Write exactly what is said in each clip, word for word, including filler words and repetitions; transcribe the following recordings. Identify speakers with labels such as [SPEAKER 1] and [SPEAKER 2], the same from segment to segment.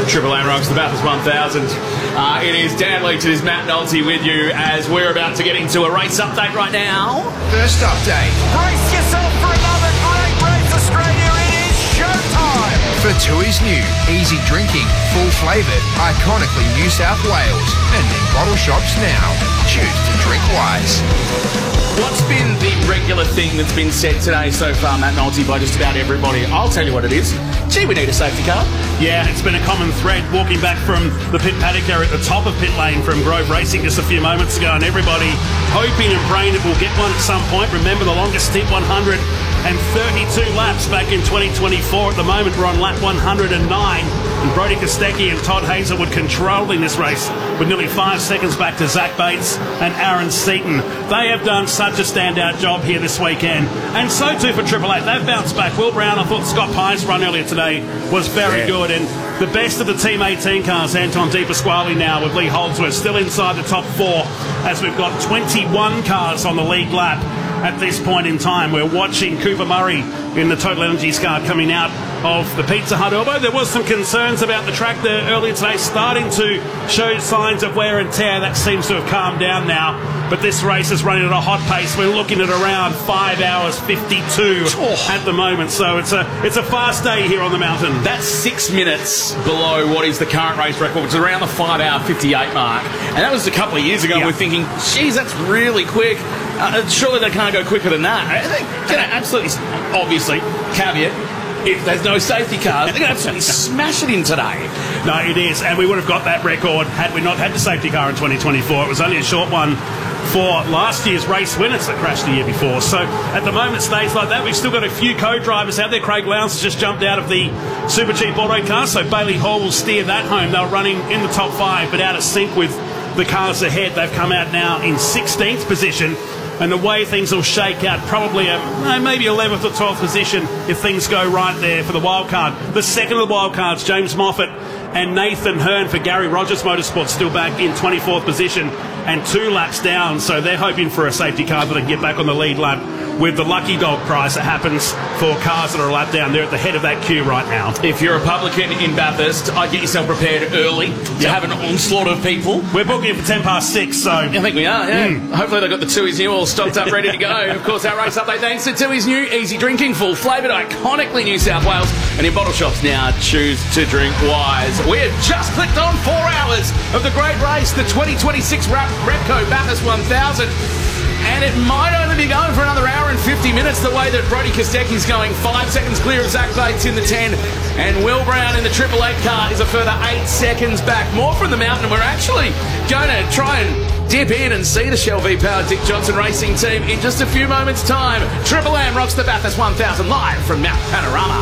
[SPEAKER 1] Triple M Rocks, the Bathurst one thousand. Uh, it is Dan Leach, it is Matt Nolte with you as we're about to get into a race update right now.
[SPEAKER 2] First update.
[SPEAKER 3] Brace yourself for another great race, Australia. It is showtime.
[SPEAKER 2] For Tui's new, easy drinking, full flavoured, iconically New South Wales. And in bottle shops now. Choose to drink wise.
[SPEAKER 1] What's been the regular thing that's been said today so far, Matt Nolte, by just about everybody? I'll tell you what it is. Gee, we need a safety car.
[SPEAKER 4] Yeah, it's been a common thread walking back from the pit paddock there at the top of pit lane from Grove Racing just a few moments ago, and everybody hoping and praying that we'll get one at some point. Remember, the longest stint, one hundred thirty-two laps back in twenty twenty-four. At the moment, we're on lap one hundred nine, and Brodie Kostecki and Todd Hazelwood controlling this race with nearly five seconds back to Zach Bates and Aaron Seaton. They have done such a standout job here this weekend, and so too for Triple Eight. They've bounced back. Will Brown, I thought Scott Pye's run earlier today was very yeah. good, and the best of the Team eighteen cars, Anton De Pasquale now with Lee Holdsworth still inside the top four, as we've got twenty-one cars on the lead lap at this point in time. We're watching Cooper Murray in the Total Energies car coming out of the Pizza Hut elbow. There was some concerns about the track there earlier today, starting to show signs of wear and tear. That seems to have calmed down now, but this race is running at a hot pace. We're looking at around five hours fifty-two oh. at the moment, so it's a it's a fast day here on the mountain.
[SPEAKER 1] That's six minutes below what is the current race record, which is around the five hour fifty-eight mark, and that was a couple of years ago. Yeah. We're thinking, geez, that's really quick. Uh, surely they can't go quicker than that. They're going to absolutely, obviously, caveat, if there's no safety cars, they're going to absolutely smash it in today.
[SPEAKER 4] No, it is, and we would have got that record had we not had the safety car in twenty twenty-four. It was only a short one for last year's race winners that crashed the year before. So at the moment, it stays like that. We've still got a few co-drivers out there. Craig Lowndes has just jumped out of the Super Cheap Auto car, so Bailey Hall will steer that home. They were running in the top five, but out of sync with the cars ahead. They've come out now in sixteenth position. And the way things will shake out, probably a, maybe eleventh or twelfth position if things go right there for the wild card. The second of the wild cards, James Moffat and Nathan Hearn for Gary Rogers Motorsports, still back in twenty-fourth position and two laps down. So they're hoping for a safety car that they can get back on the lead lap with the lucky dog prize that happens for cars that are a lap down. They're at the head of that queue right now.
[SPEAKER 1] If you're a publican in Bathurst, I'd get yourself prepared early to yep. have an onslaught of people.
[SPEAKER 4] We're booking for ten past six, so...
[SPEAKER 1] I think we are, yeah. Mm. Hopefully they've got the Tui's New all stocked up, ready to go. Of course, our race update thanks to Tui's New, easy drinking, full flavoured, iconically New South Wales. And in bottle shops now, choose to drink wise. We have just clicked on four hours of the great race, the twenty twenty-six Repco Bathurst one thousand. And it might only be going for another hour and fifty minutes, the way that Brodie Kostecki's going. Five seconds clear of Zach Bates in the ten. And Will Brown in the Triple Eight car is a further eight seconds back. More from the mountain. We're actually going to try and dip in and see the Shell V-powered Dick Johnson Racing team in just a few moments' time. Triple M rocks the Bathurst one thousand live from Mount Panorama.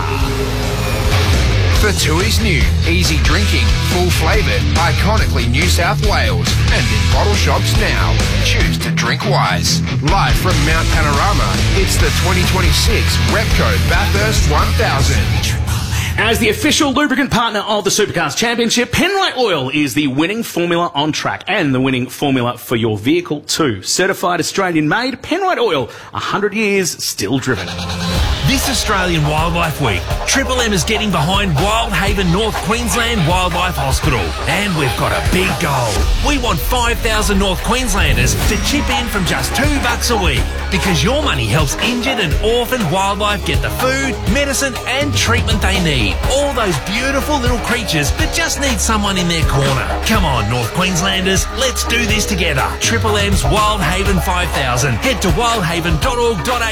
[SPEAKER 2] For Tui's New, easy drinking, full flavoured, iconically New South Wales. And in bottle shops now. Choose to drink wise. Live from Mount Panorama, it's the twenty twenty-six Repco Bathurst one thousand.
[SPEAKER 1] As the official lubricant partner of the Supercars Championship, Penrite Oil is the winning formula on track and the winning formula for your vehicle too. Certified Australian made, Penrite Oil, one hundred years still driven.
[SPEAKER 5] This Australian Wildlife Week, Triple M is getting behind Wildhaven North Queensland Wildlife Hospital. And we've got a big goal. We want five thousand North Queenslanders to chip in from just two bucks a week. Because your money helps injured and orphaned wildlife get the food, medicine and treatment they need. All those beautiful little creatures that just need someone in their corner. Come on, North Queenslanders, let's do this together. Triple M's Wildhaven five thousand. Head to wildhaven dot org dot a u